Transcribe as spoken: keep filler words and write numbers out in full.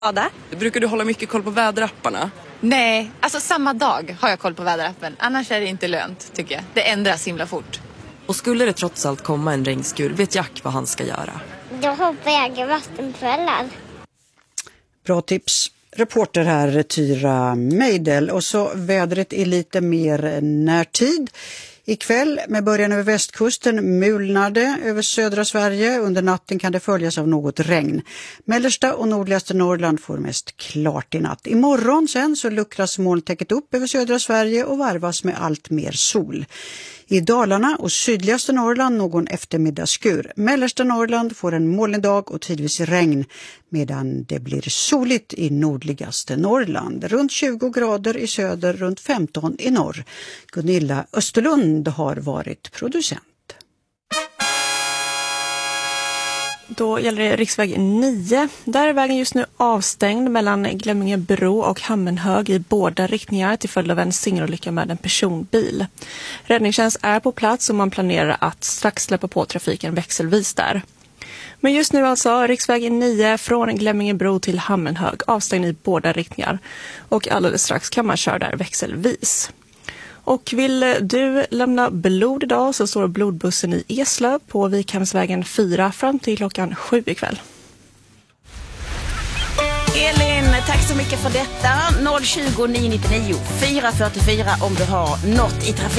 Ada? Brukar du hålla mycket koll på väderapparna? Nej, alltså samma dag har jag koll på väderappen. Annars är det inte lönt, tycker jag. Det ändras himla fort. Och skulle det trots allt komma en regnskur, vet Jack vad han ska göra? Då hoppar jag i vattenfällan. Bra tips. Reporter här Tyra Meidel. Och så vädret är lite mer närtid. Ikväll med början över västkusten mulnade över södra Sverige. Under natten kan det följas av något regn. Mellersta och nordligaste Norrland får mest klart i natt. Imorgon sen så luckras molntäcket upp över södra Sverige och varvas med allt mer sol. I Dalarna och sydligaste Norrland någon eftermiddagsskur. Mellersta Norrland får en molnig dag och tidvis regn medan det blir soligt i nordligaste Norrland. Runt tjugo grader i söder, runt femton i norr. Gunilla Österlund har varit producent. Då gäller det riksväg nio. Där är vägen just nu avstängd mellan Glemmingebro och Hammenhög i båda riktningar till följd av en singelolycka med en personbil. Räddningstjänst är på plats och man planerar att strax släppa på trafiken växelvis där. Men just nu alltså riksväg nio från Glemmingebro till Hammenhög avstängd i båda riktningar. Och alldeles strax kan man köra där växelvis. Och vill du lämna blod idag så står blodbussen i Eslöv på Vikhamnsvägen fyra fram till klockan sju ikväll. Elin, tack så mycket för detta. noll tjugo nio nittionio fyra fyrtiofyra om du har något i trafik.